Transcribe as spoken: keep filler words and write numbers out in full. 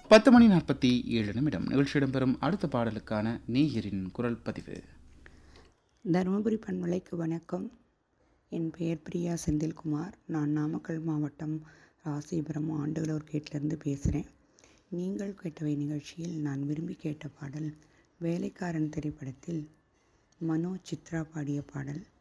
பத்து மணி நாற்பத்தி ஏழு நிமிடம் நிகழ்ச்சி இடம்பெறும் அடுத்த பாடலுக்கான நேயரின் குரல் பதிவு. தருமபுரி பண்பலைக்கு வணக்கம். என் பெயர் பிரியா செந்தில்குமார். நான் நாமக்கல் மாவட்டம் ராசிபுரம் ஆண்டுகளூர் கேட்டிலிருந்து பேசுகிறேன். நீங்கள் கேட்டவை நிகழ்ச்சியில் நான் விரும்பி கேட்ட பாடல் வேலைக்காரன் திரைப்படத்தில் மனோ சித்ரா பாடிய பாடல்.